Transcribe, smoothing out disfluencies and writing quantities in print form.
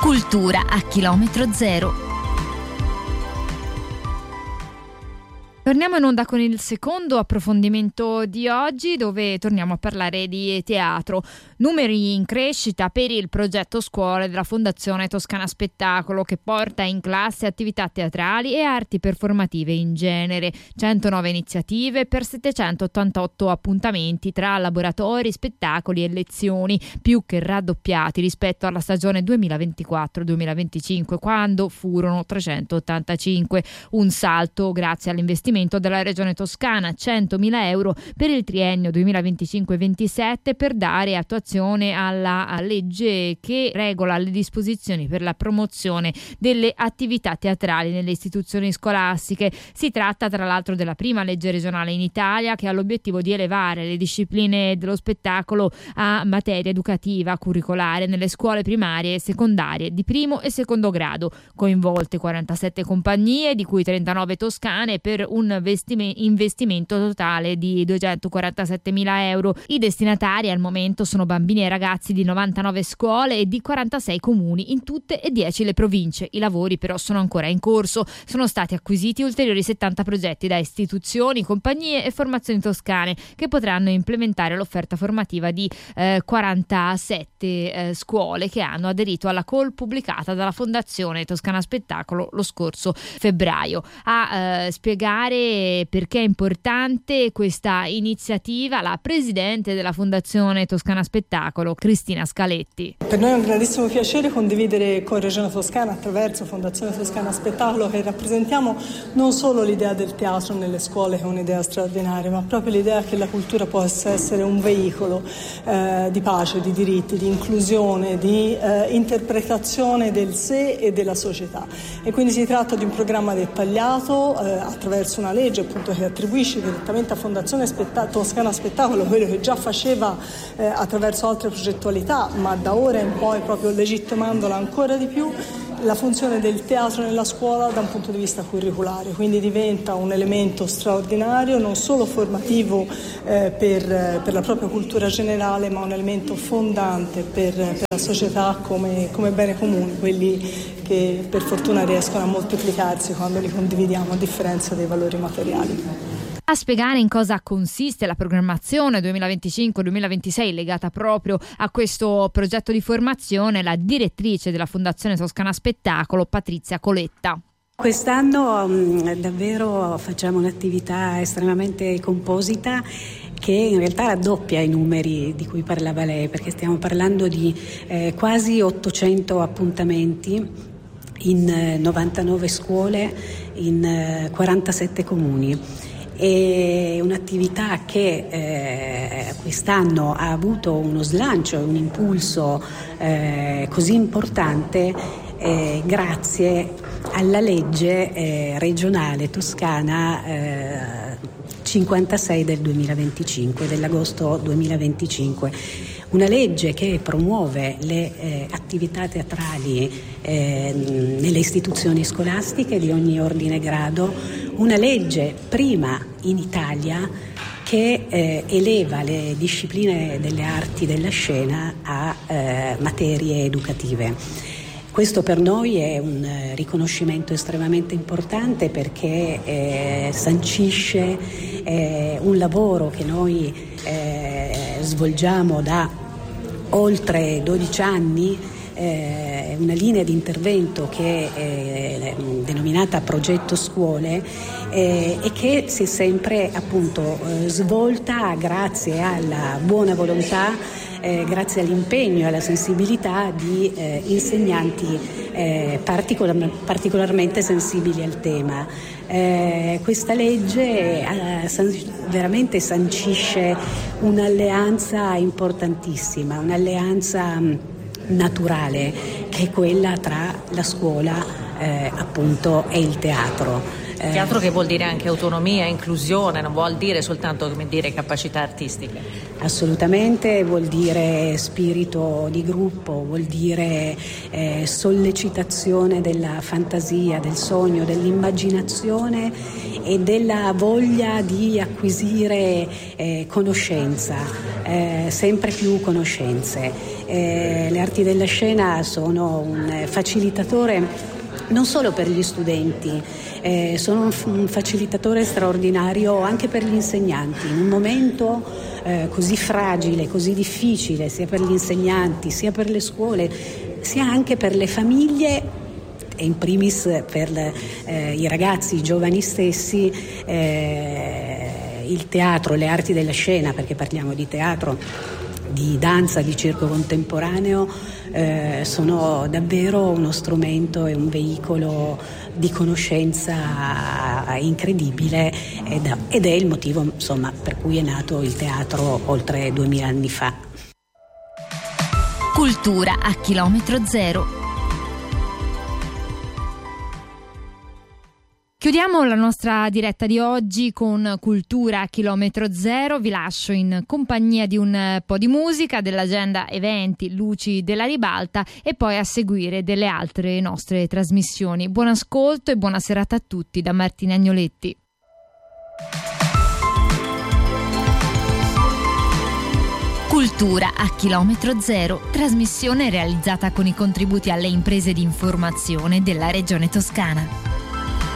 Cultura a chilometro zero. Torniamo in onda con il secondo approfondimento di oggi, dove torniamo a parlare di teatro. Numeri in crescita per il progetto scuole della Fondazione Toscana Spettacolo, che porta in classe attività teatrali e arti performative in genere. 109 iniziative per 788 appuntamenti tra laboratori, spettacoli e lezioni, più che raddoppiati rispetto alla stagione 2024-2025, quando furono 385. Un salto grazie all'investimento della Regione Toscana, 100.000 euro per il triennio 2025-27 per dare attuazione alla legge che regola le disposizioni per la promozione delle attività teatrali nelle istituzioni scolastiche. Si tratta tra l'altro della prima legge regionale in Italia che ha l'obiettivo di elevare le discipline dello spettacolo a materia educativa curricolare nelle scuole primarie e secondarie di primo e secondo grado, coinvolte 47 compagnie, di cui 39 toscane, per un investimento totale di 247.000 euro. I destinatari al momento sono bambini e ragazzi di 99 scuole e di 46 comuni in tutte e 10 le province. I lavori però sono ancora in corso. Sono stati acquisiti ulteriori 70 progetti da istituzioni, compagnie e formazioni toscane che potranno implementare l'offerta formativa di 47 scuole che hanno aderito alla call pubblicata dalla Fondazione Toscana Spettacolo lo scorso febbraio. A spiegare perché è importante questa iniziativa la presidente della Fondazione Toscana Spettacolo, Cristina Scaletti. Per noi è un grandissimo piacere condividere con Regione Toscana, attraverso Fondazione Toscana Spettacolo, che rappresentiamo non solo l'idea del teatro nelle scuole, che è un'idea straordinaria, ma proprio l'idea che la cultura possa essere un veicolo di pace, di diritti, di inclusione, di interpretazione del sé e della società. E quindi si tratta di un programma dettagliato attraverso una legge appunto che attribuisce direttamente a Fondazione Toscana Spettacolo quello che già faceva attraverso altre progettualità, ma da ora in poi proprio legittimandola ancora di più, la funzione del teatro nella scuola da un punto di vista curriculare. Quindi diventa un elemento straordinario, non solo formativo per la propria cultura generale, ma un elemento fondante per la società come bene comune, quelli che per fortuna riescono a moltiplicarsi quando li condividiamo, a differenza dei valori materiali. A spiegare in cosa consiste la programmazione 2025-2026 legata proprio a questo progetto di formazione, la direttrice della Fondazione Toscana Spettacolo, Patrizia Coletta. Quest'anno davvero facciamo un'attività estremamente composita che in realtà raddoppia i numeri di cui parlava lei, perché stiamo parlando di quasi 800 appuntamenti in 99 scuole in 47 comuni. È un'attività che quest'anno ha avuto uno slancio e un impulso così importante grazie alla legge regionale toscana 56 del 2025, dell'agosto 2025. Una legge che promuove le attività teatrali nelle istituzioni scolastiche di ogni ordine e grado, una legge prima in Italia che eleva le discipline delle arti della scena a materie educative. Questo per noi è un riconoscimento estremamente importante perché sancisce un lavoro che noi svolgiamo da oltre 12 anni, una linea di intervento che è denominata Progetto Scuole e che si è sempre appunto svolta grazie alla buona volontà, grazie all'impegno e alla sensibilità di insegnanti particolarmente sensibili al tema. Questa legge veramente sancisce un'alleanza importantissima, un'alleanza naturale, che è quella tra la scuola appunto e il teatro. Teatro che vuol dire anche autonomia, inclusione, non vuol dire soltanto, come dire, capacità artistiche. Assolutamente, vuol dire spirito di gruppo, vuol dire sollecitazione della fantasia, del sogno, dell'immaginazione e della voglia di acquisire conoscenza, sempre più conoscenze. Le arti della scena sono un facilitatore non solo per gli studenti, sono un facilitatore straordinario anche per gli insegnanti. In un momento così fragile, così difficile, sia per gli insegnanti, sia per le scuole, sia anche per le famiglie, e in primis per i ragazzi, i giovani stessi, il teatro, le arti della scena, perché parliamo di teatro, di danza, di circo contemporaneo, sono davvero uno strumento e un veicolo di conoscenza incredibile ed è il motivo, insomma, per cui è nato il teatro oltre 2000 anni fa. Cultura a chilometro zero. Chiudiamo la nostra diretta di oggi con Cultura a chilometro zero. Vi lascio in compagnia di un po' di musica, dell'agenda eventi, luci della ribalta e poi a seguire delle altre nostre trasmissioni. Buon ascolto e buona serata a tutti da Martina Agnoletti. Cultura a chilometro zero, trasmissione realizzata con i contributi alle imprese di informazione della Regione Toscana.